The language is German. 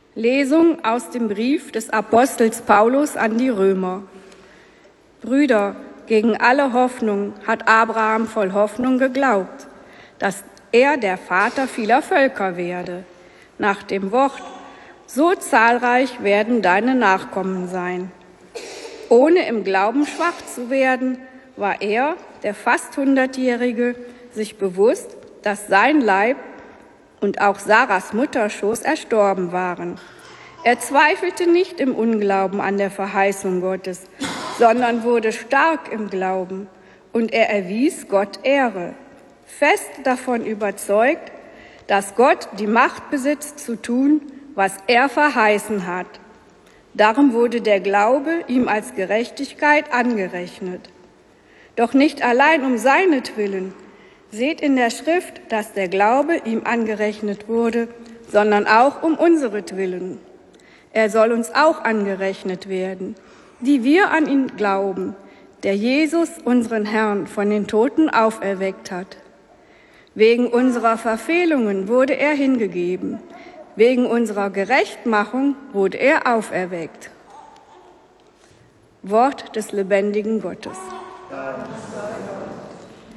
Lesung aus dem Brief des Apostels Paulus an die Römer. Brüder, gegen alle Hoffnung hat Abraham voll Hoffnung geglaubt, dass er der Vater vieler Völker werde. Nach dem Wort, so zahlreich werden deine Nachkommen sein. Ohne im Glauben schwach zu werden, war er, der fast 100-Jährige, sich bewusst, dass sein Leib und auch Sarahs Mutterschoß erstorben waren. Er zweifelte nicht im Unglauben an der Verheißung Gottes, sondern wurde stark im Glauben, und er erwies Gott Ehre, fest davon überzeugt, dass Gott die Macht besitzt zu tun, was er verheißen hat. Darum wurde der Glaube ihm als Gerechtigkeit angerechnet. Doch nicht allein um seinetwillen. Seht in der Schrift, dass der Glaube ihm angerechnet wurde, sondern auch um unseretwillen. Er soll uns auch angerechnet werden, die wir an ihn glauben, der Jesus, unseren Herrn, von den Toten auferweckt hat. Wegen unserer Verfehlungen wurde er hingegeben, wegen unserer Gerechtmachung wurde er auferweckt. Wort des lebendigen Gottes.